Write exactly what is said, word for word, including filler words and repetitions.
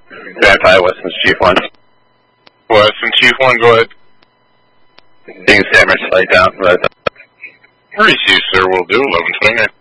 Verify Weston's Chief one. Weston Chief one, go ahead. Being Sammer, slide down. Right. Receive, sir, will do. eleven twenty-nine.